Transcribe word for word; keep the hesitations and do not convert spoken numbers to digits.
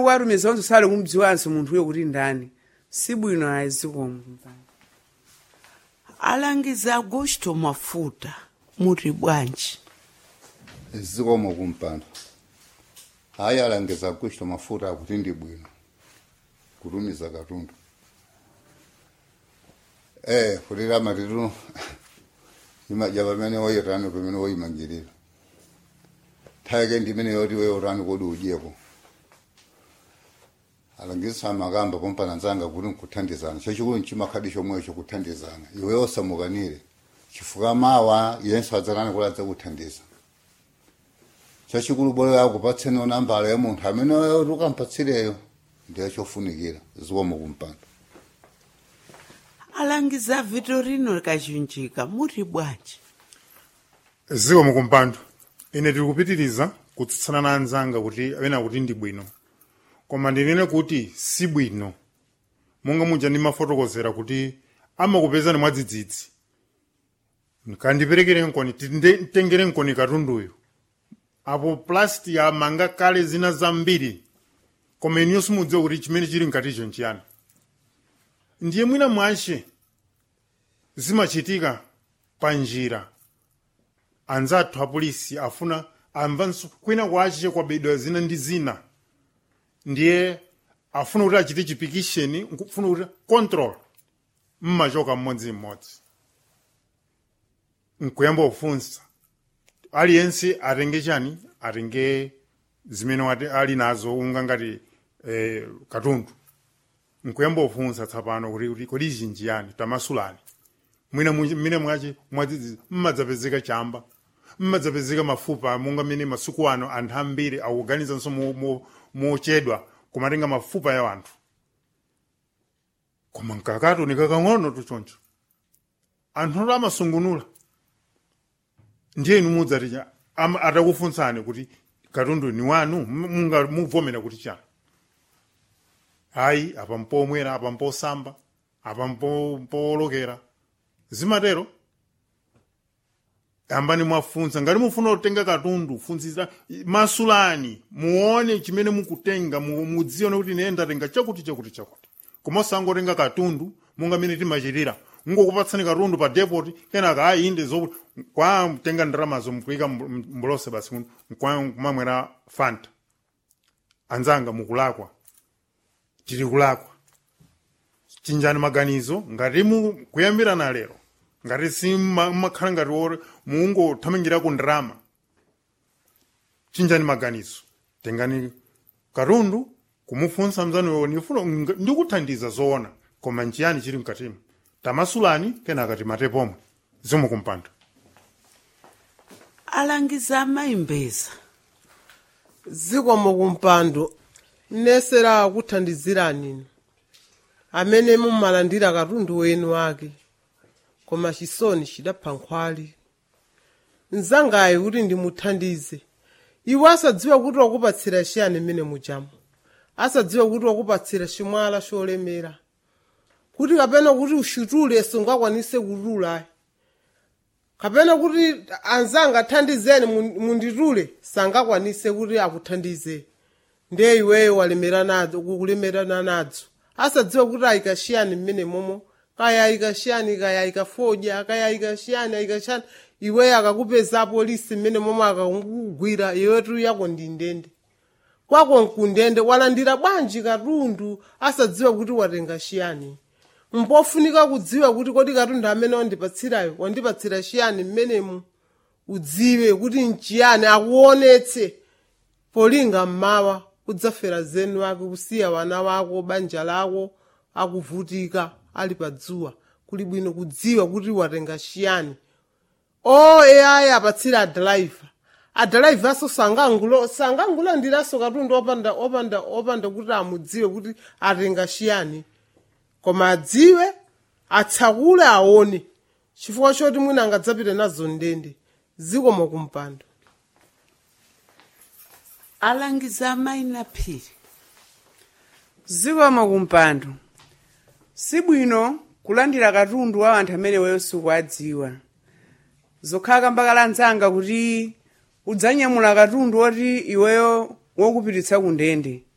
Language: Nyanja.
kuwatumiza onse sale kumdziwanso munthu uyo kuti ndani sibwino ayi zikomo. Alangiza Augusto Mafuta muri bwanji. Zikomo kumpando. Hayi alangiza Augusto Mafuta kuti ndi bwino kutumiza katundu. Eh kulira matitu imajaba mene woyirano pemene woyimangirira. Thake ndimene yoti woyorano kodi ujeko. Alangiza magamba kompana nzanga kuti nkuthandizana. Chachikulu nchimakhadi chomwe cho kuthandizana. Iwe osamukanire. Chifuka mawa yenso adzarana kuladza kuthandiza. Chachikulu bolo yako patseno nambala ya munthu amene ukampatsireyo ndiye chofunikira zikomo kumpando. Alangiza Vitorino Kachunjika muri bwanji. Zikomo kumpando. Ine tiri kupitiriza kutsutsana na anzanga kuti apena kuti ndi bwino. Koma ndinene kuti si bwino. Monga muja ndi mafotokozera kuti amakupeza ni mwadzidzidzi. Kandiperekere nkoni titengere nkoni katunduyo. Apo plastic amanga kale zina zambiri. Koma inyo simudziwa kuti chimene chili nkaticho nchiyani. Ndiye mwina mwashe zimachitika panjira. Anzathu apolisi afuna amvanso kwina kwache kwabedwa zina ndi zina. Ndiye afuna kuti achite chipikisheni, afuna kuti control mmachoka mmodzi mmodzi. Nkuyamba ufunsa. Aliyense atenge chani, atenge zimene ali nazo unga ngati eh, katundu. Nkuyamba ufunsa tsapano kuti kodi zinji yani tamasulani. Mwina mwina mwache mwadzidzidzi mmadzapezeka chamba. Mmadzapezeka mafupa monga mene masuku ano anthu ambiri akuganiza nso mochedwa kumatenga mafupa ya anthu. Koma nkakato nikakang'ono tuchoncho. Anthu amasungunula. Ndiye inu mudzatija atakufunsani kuti katundu ni wanu munga muvomera kuti chani. Hayi apa mpomwera apa mposamba apa mpolokera zimatero. Ambani mwafunsa ngati mufuna kutenga katundu funzira masulani muone chimene mukutenga mudzione kuti nenda tenga chakuti chakuti chakuti. Koma sangotenga katundu munga mene timachitira. Ngokupatsani katundu pa depot kenaka ayi inde zo kwa mtenga ndrama zo mkuika mbolose basi kwa mamwera fanta. Anzanga mukulakwa. Tiri kulakwa. Chinjani maganizo ngati mu kuyambira na lero. Ngati si makhala ngati wore mungo thamangira ku ndrama. Chinjani maganizo. Tengani katundu kumufunsa mzani wewe nifuna ndikuthandiza zoona koma nchiyani chiri mkatimu. Tamasulani kenaka timatepomwe. Zikomo kumpando. Alangiza Maimbeza. Zikomo kumpando. Nesera kuthandizirani. Amene mumalandira katundu wenu wake. Koma chisoni chidapha nkhwali. Nzangayi kuti ndimuthandize. Iwe asadziwa kuti wakupatsira chiyani mene mujamu. Asadziwa kuti wakupatsira chimwala cholemera. Kuti kapena kuti ushitule sungakwanise kutula. Kapena kuti anzanga thandizeni munditule sangakwanise kuti akuthandize. Ndiye iweyo walemera nadzo kukulemerana nadzo. Asadziwa kuti ayikashiyani mmene momo. Kaya ayikashiyani kaya ayikafodya kaya ayikashiyani ayikashiyani. Iweyo akakupeza polisi mmene momo akakugwira iwetu yako ndindende. Kwako nkundende walandira bwanji katundu asadziwa kuti watenga shiyani. Mpofunika kudziwa kuti kodi katundu amene wandipatsirayo wandipatsira shiyani mmenemu udziwe kuti nchiyani akuonetse polinga mmawa udzafera zenu wake kusiya wana wako banja lako akuvutika ali padzuwa kuli bwino kudziwa kuti watenga shiyani. O eya apatsira driver. A driver so sangangulo sangangulo ndiraso katundu opanda opanda opanda kuti amudziwe kuti atenga shiyani. Koma adziwe atsakule aone chifukwa choti mwina angadzapita nazo ndende. Zikomo kumpando. Alangiza Maina Phiri. Zikomo kumpando. Sibwino kulandira katundu wa anthu amene weyo sikuwadziwa. Zokhala mbakala nzanga kuti udzanyamula katundu oti iweyo wokupititsa ku ndende.